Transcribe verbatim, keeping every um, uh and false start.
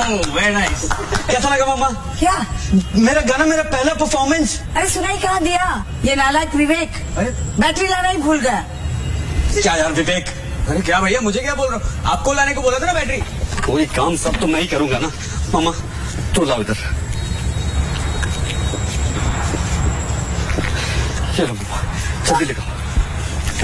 Very nice. कैसा लगा मामा? क्या? मेरा गाना, मेरा पहला परफॉर्मेंस। अरे सुनाई कहाँ दिया? ये नालायक विवेक बैटरी लाना ही भूल गया। क्या यार विवेक? अरे क्या भैया, मुझे क्या बोल रहे हो? आपको लाने को बोला था ना बैटरी। कोई काम सब तो मैं ही करूंगा ना। मामा तू लाओ इधर। चलो मामा जल्दी लेकर